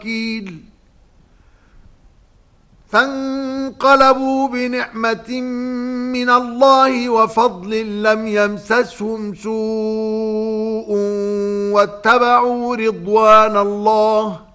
وكيل فانقلبوا بنعمة من الله وفضل لم يمسسهم سوء واتبعوا رضوان الله